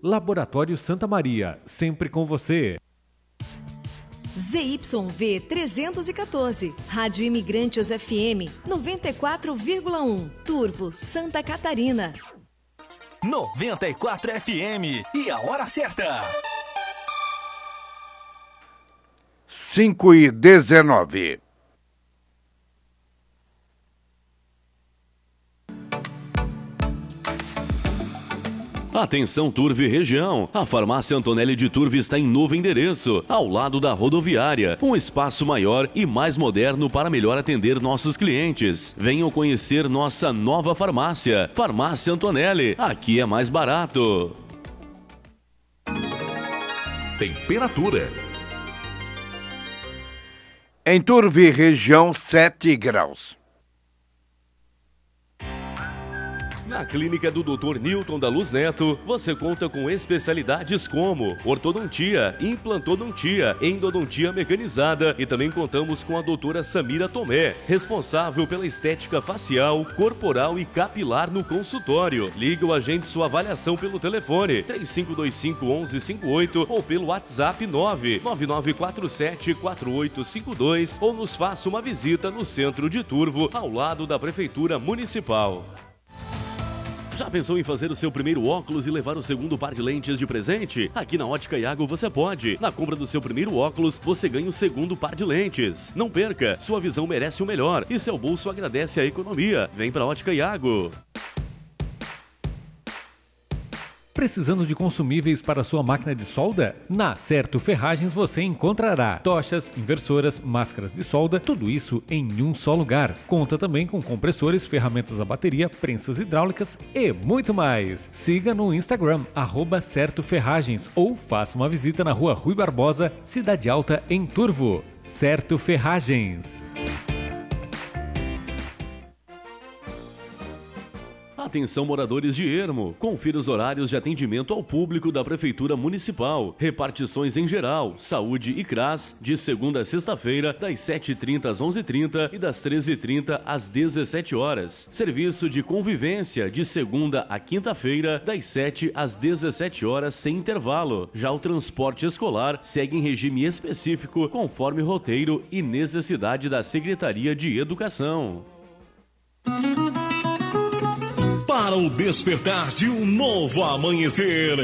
Laboratório Santa Maria, sempre com você. ZYV 314, Rádio Imigrantes FM 94,1, Turvo, Santa Catarina. 94 FM e a hora certa. 5h19. Atenção Turvo e região, a Farmácia Antonelli de Turvo está em novo endereço, ao lado da rodoviária, um espaço maior e mais moderno para melhor atender nossos clientes. Venham conhecer nossa nova farmácia, Farmácia Antonelli, aqui é mais barato. Temperatura. Em Turvo e região, 7 graus. Na clínica do Dr. Newton da Luz Neto, você conta com especialidades como ortodontia, implantodontia, endodontia mecanizada e também contamos com a doutora Samira Tomé, responsável pela estética facial, corporal e capilar no consultório. Liga ou agende sua avaliação pelo telefone 3525-1158 ou pelo WhatsApp 99947-4852 ou nos faça uma visita no centro de Turvo, ao lado da Prefeitura Municipal. Já pensou em fazer o seu primeiro óculos e levar o segundo par de lentes de presente? Aqui na Ótica Iago você pode. Na compra do seu primeiro óculos, você ganha o segundo par de lentes. Não perca, sua visão merece o melhor e seu bolso agradece a economia. Vem pra Ótica Iago. Precisando de consumíveis para sua máquina de solda? Na Certo Ferragens você encontrará tochas, inversoras, máscaras de solda, tudo isso em um só lugar. Conta também com compressores, ferramentas a bateria, prensas hidráulicas e muito mais. Siga no Instagram, @CertoFerragens ou faça uma visita na rua Rui Barbosa, Cidade Alta, em Turvo. Certo Ferragens. Atenção moradores de Ermo, confira os horários de atendimento ao público da Prefeitura Municipal. Repartições em geral, saúde e CRAS, de segunda a sexta-feira, das 7h30 às 11h30 e das 13h30 às 17 horas. Serviço de convivência, de segunda a quinta-feira, das 7 às 17 horas sem intervalo. Já o transporte escolar segue em regime específico, conforme roteiro e necessidade da Secretaria de Educação. Para o despertar de um novo amanhecer.